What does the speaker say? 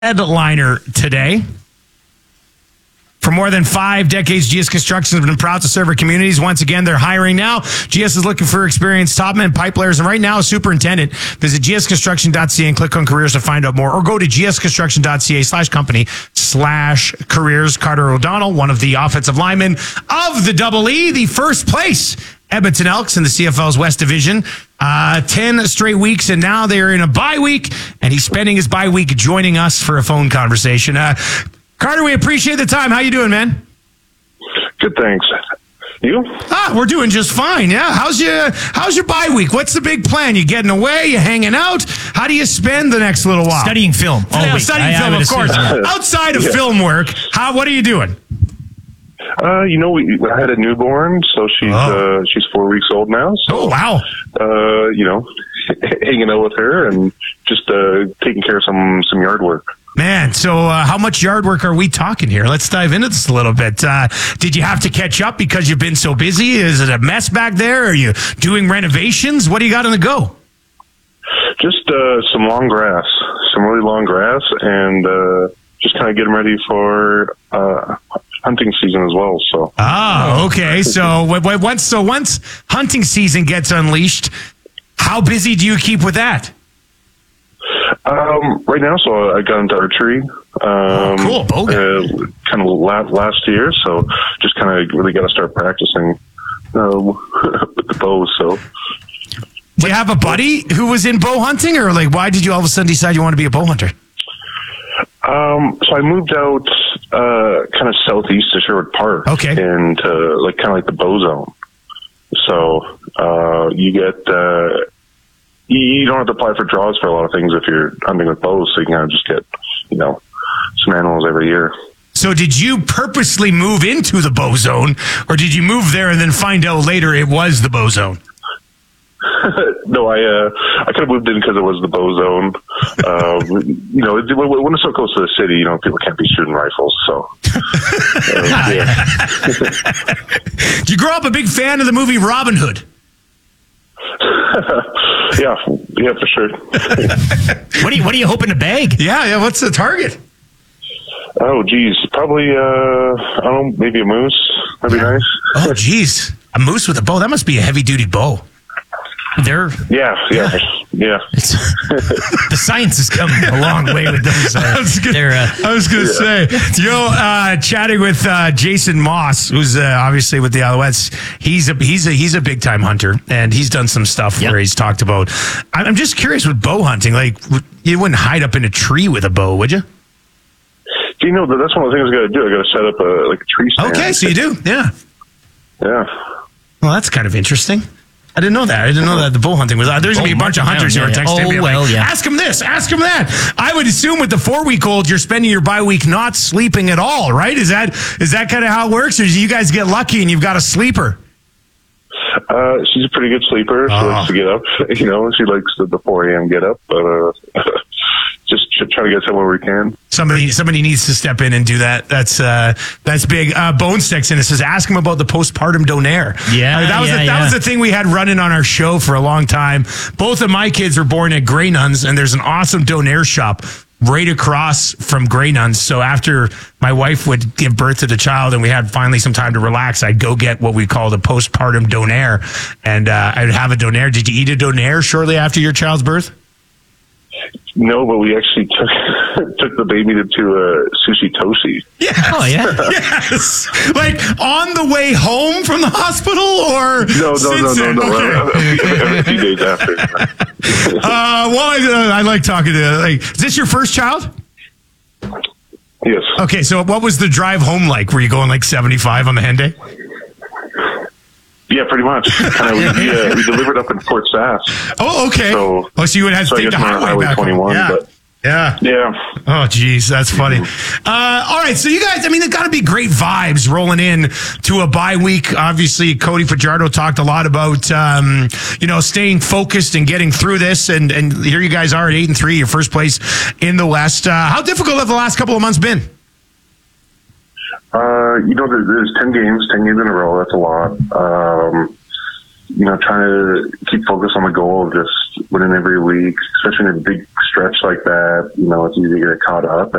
headliner today. For more than 5 decades, GS Construction has been proud to serve our communities. Once again, they're hiring now. GS is looking for experienced top men, pipe layers, and right now, a superintendent. Visit gsconstruction.ca and click on careers to find out more, or go to gsconstruction.ca/company/careers. Carter O'Donnell, one of the offensive linemen of the Double E, the first place Edmonton Elks in the CFL's West Division. 10 straight weeks, and now they're in a bye week, and he's spending his bye week joining us for a phone conversation. Carter, we appreciate the time. How you doing, man? Good, thanks. You? We're doing just fine. Yeah. How's your bye week? What's the big plan? You getting away? You hanging out? How do you spend the next little while? Studying film. Studying film, of course. Outside of film work, what are you doing? We had a newborn, so she's 4 weeks old now. So, oh, wow. Hanging out with her and just taking care of some yard work. Man, so how much yard work are we talking here? Let's dive into this a little bit. Did you have to catch up because you've been so busy? Is it a mess back there? Are you doing renovations? What do you got on the go? Just some long grass, some really long grass, and just kind of getting ready for hunting season as well. So. Okay. So once hunting season gets unleashed, how busy do you keep with that? Right now, so I got into archery. Cool. Kind of last year, so just kind of really got to start practicing with the bow. So, do you have a buddy who was in bow hunting, or why did you all of a sudden decide you want to be a bow hunter? So I moved out kind of southeast of Sherwood Park, and kind of like the bow zone. So you get. You don't have to apply for draws for a lot of things if you're hunting with bows, so you can kind of just get, some animals every year. So did you purposely move into the bow zone, or did you move there and then find out later it was the bow zone? No, I kind of moved in because it was the bow zone. When it's so close to the city, people can't be shooting rifles, so. Did you grow up a big fan of the movie Robin Hood? Yeah, for sure. What are you hoping to bag? Yeah. What's the target? Oh, geez, probably I don't know, maybe a moose. That'd be nice. Oh, geez, a moose with a bow. That must be a heavy-duty bow. Yeah. The science has come a long way with those. I was going to say, chatting with Jason Moss, who's obviously with the Alouettes. He's a big time hunter, and he's done some stuff where he's talked about. I'm just curious with bow hunting. You wouldn't hide up in a tree with a bow, would you? Do you know that's one of the things I got to do? I got to set up a tree stand. Okay, so you do, yeah. Well, that's kind of interesting. I didn't know that. The bow hunting was. There's going to be a bunch of hunters who are texting me. Ask him this, ask him that. I would assume with the 4-week-old, you're spending your bye week not sleeping at all, right? Is that kind of how it works, or do you guys get lucky and you've got a sleeper? She's a pretty good sleeper. She likes to get up. She likes the 4 a.m. get up, but just try to get somewhere we can. Somebody needs to step in and do that. That's big. Bones texts in and says, ask him about the postpartum donair. Yeah, that was the thing we had running on our show for a long time. Both of my kids were born at Grey Nuns, and there's an awesome donair shop right across from Grey Nuns. So after my wife would give birth to the child and we had finally some time to relax, I'd go get what we called a postpartum donair, and I'd have a donair. Did you eat a donair shortly after your child's birth? No, but we actually took the baby to Sushi Toshi. Yes. Oh, yeah? Yes. On the way home from the hospital, or? No. Okay. A few days after. I like talking to, is this your first child? Yes. Okay, so what was the drive home like? Were you going 75 on the Henday? Yeah, pretty much. We delivered up in Fort Sask. Oh, okay. So you would have to take the highway 21. Yeah. But yeah. Oh, geez, that's funny. All right, so you guys, there's got to be great vibes rolling in to a bye week. Obviously, Cody Fajardo talked a lot about staying focused and getting through this, and here you guys are at 8-3, your first place in the West. How difficult have the last couple of months been? There's 10 games in a row. That's a lot. trying to keep focused on the goal of just winning every week, especially in a big stretch like that. It's easy to get caught up.